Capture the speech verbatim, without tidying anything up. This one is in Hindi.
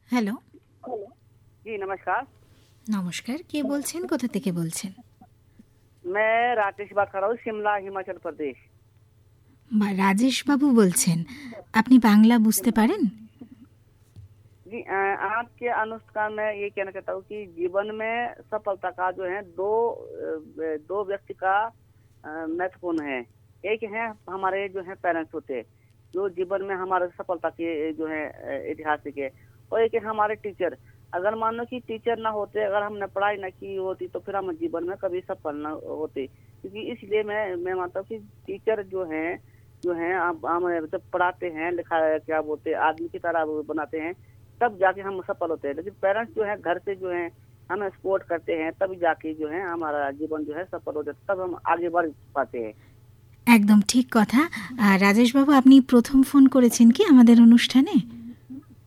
হ্যালো। जी नमस्कार। নমস্কার। কে বলছেন? কোথা থেকে বলছেন? मैं राकेश बात कर रहा हूँ शिमला हिमाचल प्रदेश। বা রাজেশবাবু বলছেন। আপনি বাংলা বুঝতে পারেন? जी अ, आज के अनुष्ठान में ये कहना चाहता हूँ कि जीवन में सफलता का जो है दो अ, दो व्यक्ति का अ, महत्वपूर्ण है। एक है हमारे जो है पेरेंट्स होते हैं, जो जीवन में हमारे सफलता के जो है अ, ऐतिहासिक है, और एक है हमारे टीचर। अगर मान लो कि टीचर ना होते, अगर हमने पढ़ाई ना की होती तो फिर हम जीवन में कभी सफल ना होते। क्योंकि इसलिए मैं मैं मानता हूँ कि टीचर जो है जो है आप हम जब पढ़ाते हैं लिखा क्या बोलते हैं आदमी की तरह वो बनाते हैं, तब जाके हम सफल होते हैं। लेकिन पेरेंट्स जो है घर से जो है हमें सपोर्ट करते हैं, तब जाके जो है हमारा जीवन जो है सफल हो जाता है, तब हम आगे बढ़ पाते हैं। একদম ঠিক কথা। আ রাজেশবাবু, আপনি প্রথম ফোন করেছেন কি আমাদের অনুষ্ঠানে?